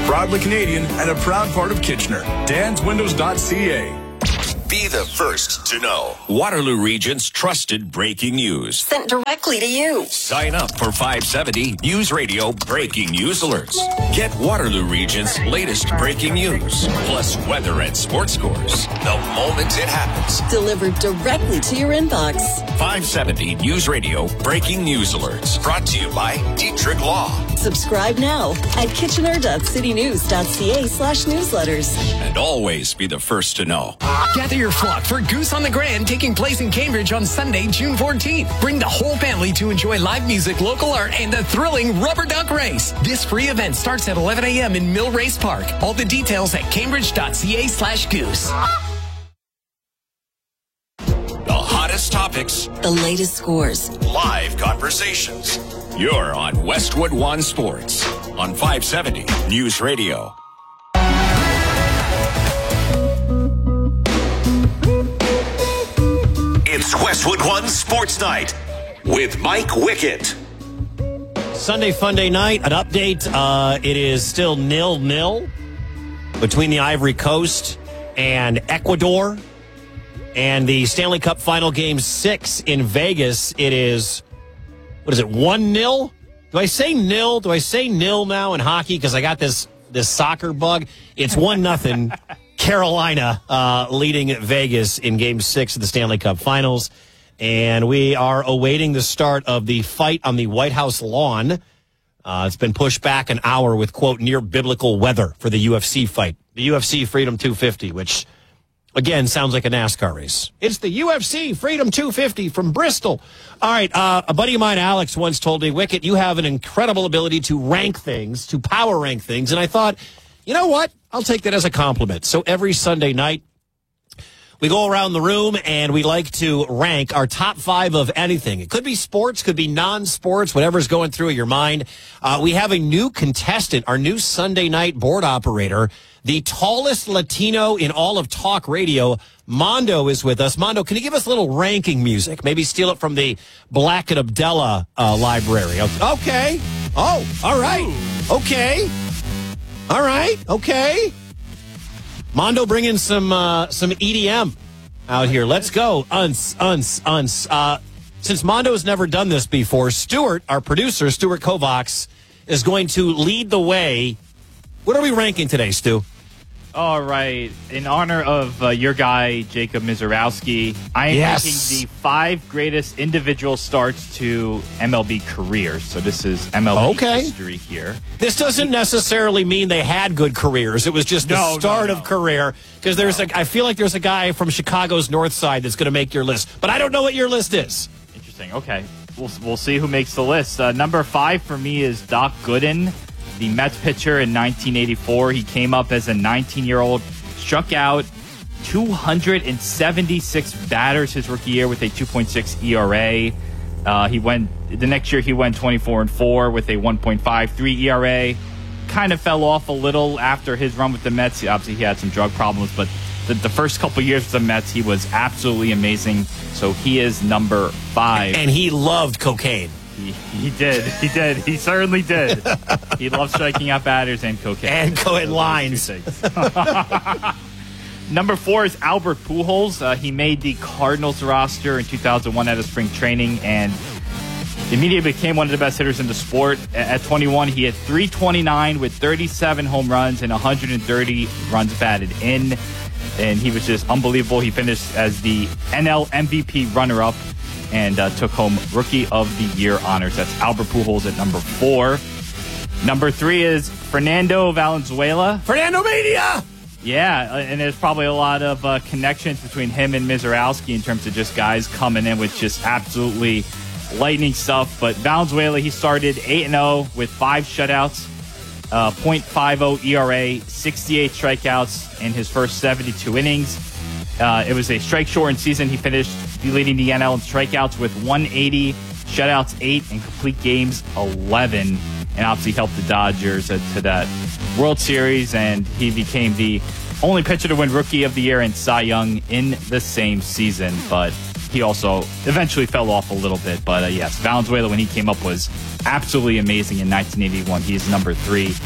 Proudly Canadian and a proud part of Kitchener. danswindows.ca. Be the first to know. Waterloo Region's trusted breaking news. Sent directly to you. Sign up for 570 News Radio breaking news alerts. Get Waterloo Region's latest breaking news, plus weather and sports scores the moment it happens. Delivered directly to your inbox. 570 News Radio breaking news alerts. Brought to you by Dietrich Law. Subscribe now at kitchener.citynews.ca/newsletters. And always be the first to know. Gather your flock for Goose on the Grand, taking place in Cambridge on Sunday, June 14th. Bring the whole family to enjoy live music, local art, and the thrilling rubber duck race. This free event starts at 11 a.m. in Mill Race Park. All the details at cambridge.ca/goose. The hottest topics, The latest scores. live conversations. You're on Westwood One Sports on 570 News Radio. It's Westwood One Sports Night with Mike Wickett. Sunday Funday night, an update. It is still 0-0 between the Ivory Coast and Ecuador. And the Stanley Cup Final Game 6 in Vegas, it is, 1-0? Do I say nil? Do I say nil now in hockey? Because I got this soccer bug. It's 1-0. Carolina leading Vegas in Game 6 of the Stanley Cup Finals. And we are awaiting the start of the fight on the White House lawn. It's been pushed back an hour with, quote, near biblical weather for the UFC fight. The UFC Freedom 250, which, again, sounds like a NASCAR race. It's the UFC Freedom 250 from Bristol. All right, a buddy of mine, Alex, once told me, Wicket, you have an incredible ability to rank things, to power rank things. And I thought, you know what? I'll take that as a compliment. So every Sunday night, we go around the room and we like to rank our top 5 of anything. It could be sports, could be non-sports, whatever's going through your mind. We have a new contestant, our new Sunday night board operator, the tallest Latino in all of talk radio. Mondo is with us. Mondo, can you give us a little ranking music? Maybe steal it from the Black and Abdella library. Okay. Oh, all right. Okay. All right. Okay. Mondo, bring in some EDM out here. Let's go. Since Mondo has never done this before, Stuart, our producer, Stuart Kovacs, is going to lead the way. What are we ranking today, Stu? All right. In honor of your guy, Jacob Mizorowski, I am ranking the 5 greatest individual starts to MLB careers. So this is MLB history here. This doesn't necessarily mean they had good careers. It was just the start of career. Because I feel like there's a guy from Chicago's North Side that's going to make your list. But I don't know what your list is. Interesting. Okay. We'll see who makes the list. Number 5 for me is Doc Gooden, the Mets pitcher in 1984. He came up as a 19-year-old, struck out 276 batters his rookie year with a 2.6 ERA. The next year he went 24-4 with a 1.53 ERA. Kind of fell off a little after his run with the Mets. Obviously, he had some drug problems, but the first couple years with the Mets, he was absolutely amazing. So he is number 5. And he loved cocaine. He did. He certainly did. He loved striking out batters and cocaine. And lines. Number 4 is Albert Pujols. He made the Cardinals roster in 2001 out of spring training and immediately became one of the best hitters in the sport. At 21, he hit .329 with 37 home runs and 130 runs batted in. And he was just unbelievable. He finished as the NL MVP runner-up and took home Rookie of the Year honors. That's Albert Pujols at number 4. Number 3 is Fernando Valenzuela. Fernando Mania! Yeah, and there's probably a lot of connections between him and Mizorowski in terms of just guys coming in with just absolutely lightning stuff. But Valenzuela, he started 8-0 with 5 shutouts, .50 ERA, 68 strikeouts in his first 72 innings. It was a strike-shortened season. He finished leading the NL in strikeouts with 180, shutouts 8, and complete games 11. And obviously helped the Dodgers to that World Series, and he became the only pitcher to win Rookie of the Year and Cy Young in the same season. But he also eventually fell off a little bit. But yes, Valenzuela, when he came up, was absolutely amazing in 1981. He's number 3.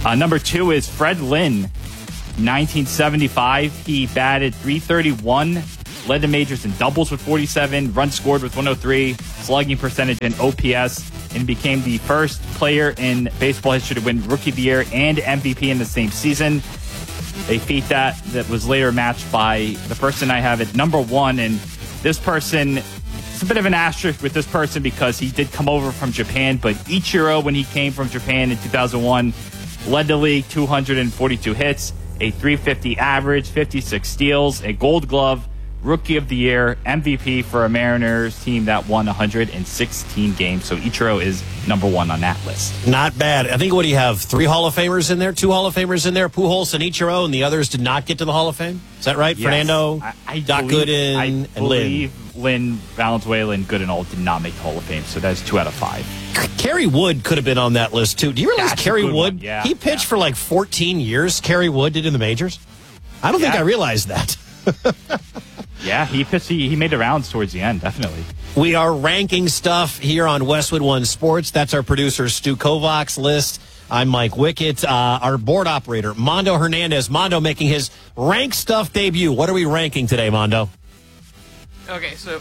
Number 2 is Fred Lynn, 1975. He batted .331, led the majors in doubles with 47, runs scored with 103, slugging percentage and OPS, and became the first player in baseball history to win Rookie of the Year and MVP in the same season. A feat that was later matched by the person I have at number 1, and this person, it's a bit of an asterisk with this person because he did come over from Japan, but Ichiro, when he came from Japan in 2001, led the league, 242 hits, a .350 average, 56 steals, a Gold Glove, Rookie of the Year, MVP for a Mariners team that won 116 games. So Ichiro is number 1 on that list. Not bad. I think, what do you have, 3 Hall of Famers in there? 2 Hall of Famers in there? Pujols and Ichiro, and the others did not get to the Hall of Fame? Is that right? Yes. Fernando, Doc Gooden, and Lynn. I believe Lynn, Valenzuela, and Gooden did not make the Hall of Fame, so that's 2 out of 5. Kerry Wood could have been on that list, too. Do you realize Kerry Wood, he pitched for like 14 years, Kerry Wood did in the majors? I don't think I realized that. Yeah, he pitched. He made the rounds towards the end, definitely. We are ranking stuff here on Westwood One Sports. That's our producer, Stu Kovac's list. I'm Mike Wickett. Our board operator, Mondo Hernandez. Mondo making his rank stuff debut. What are we ranking today, Mondo? Okay, so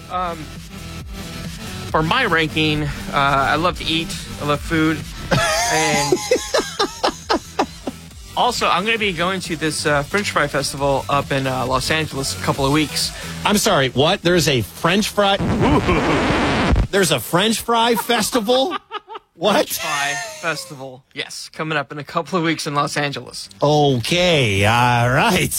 for my ranking, I love to eat. I love food. And also, I'm going to be going to this French Fry Festival up in Los Angeles in a couple of weeks. I'm sorry, what? There's a French fry? There's a French Fry Festival? What? French Fry Festival, yes, coming up in a couple of weeks in Los Angeles. Okay, all right.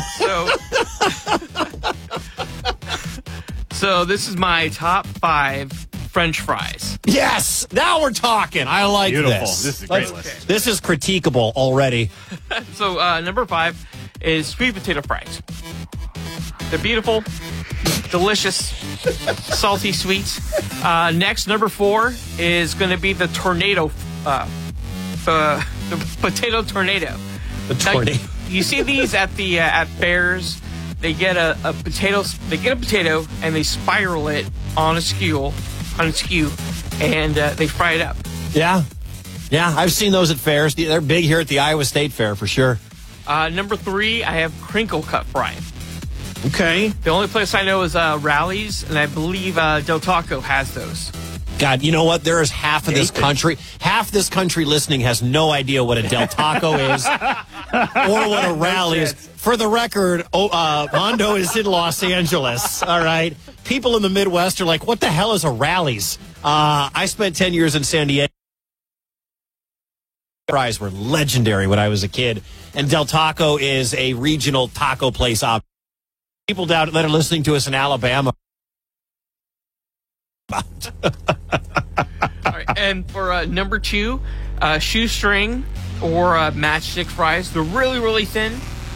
So this is my top 5 French fries. Yes, now we're talking. I like Beautiful. this. This is a great list. This is critiquable already. So number 5 is sweet potato fries. They're beautiful, delicious, salty, sweet. Next, number 4 is going to be the tornado, the potato tornado. The tornado. Now, you see these at the at fairs. They get a potato. They get a potato and they spiral it on a skew, and they fry it up. Yeah, I've seen those at fairs. They're big here at the Iowa State Fair for sure. Number 3, I have crinkle cut fry. Okay. The only place I know is Rally's, and I believe Del Taco has those. God, you know what? There is half this country listening has no idea what a Del Taco is or what a Rally is. For the record, Mondo is in Los Angeles, all right? People in the Midwest are like, what the hell is a Rally's? I spent 10 years in San Diego. Fries were legendary when I was a kid. And Del Taco is a regional taco place. People down that are listening to us in Alabama. All right, and for number 2, shoestring or matchstick fries. They're really, really thin.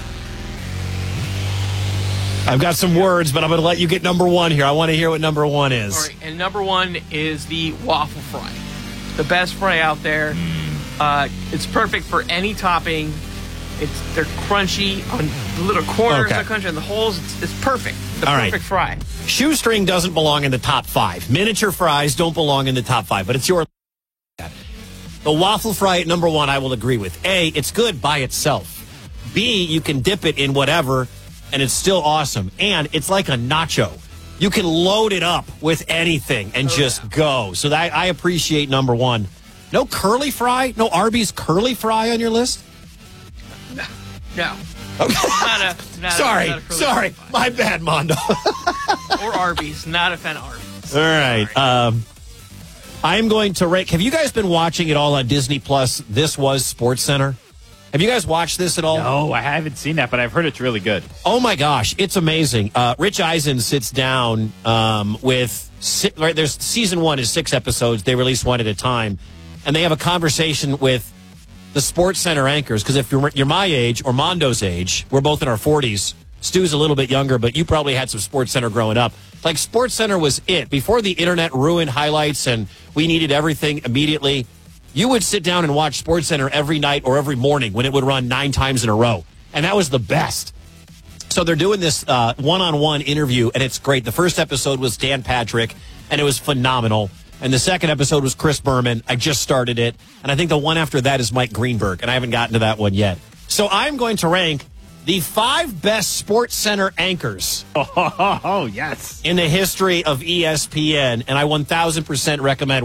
I've got some words, but I'm going to let you get number 1 here. I want to hear what number 1 is. All right, and number 1 is the waffle fry. The best fry out there. It's perfect for any topping. They're crunchy on the little corners. Okay. They're crunchy on the holes. It's perfect. The All perfect fry. Shoestring doesn't belong in the top 5. Miniature fries don't belong in the top 5, but it's your. The waffle fry at number 1, I will agree with. A, it's good by itself. B, you can dip it in whatever, and it's still awesome. And it's like a nacho. You can load it up with anything and go. So that I appreciate number 1. No curly fry? No Arby's curly fry on your list? No. Okay. Sorry. My bad, Mondo. Or Arby's. Not a fan of Arby's. All right. I'm going to rank. Have you guys been watching it all on Disney Plus? This was Sports Center. Have you guys watched this at all? No, I haven't seen that, but I've heard it's really good. Oh my gosh, it's amazing. Rich Eisen sits down with there's season 1 is 6 episodes. They release 1 at a time, and they have a conversation with the Sports Center anchors. Because if you're my age or Mondo's age, we're both in our 40s. Stu's a little bit younger, but you probably had some Sports Center growing up. Like, Sports Center was it. Before the internet ruined highlights and we needed everything immediately, you would sit down and watch Sports Center every night or every morning when it would run 9 times in a row. And that was the best. So they're doing this one-on-one interview, and it's great. The first episode was Dan Patrick, and it was phenomenal. And the second episode was Chris Berman. I just started it. And I think the one after that is Mike Greenberg, and I haven't gotten to that one yet. So I'm going to rank the 5 best Sports Center anchors Oh, yes. in the history of ESPN, and I 1,000% recommend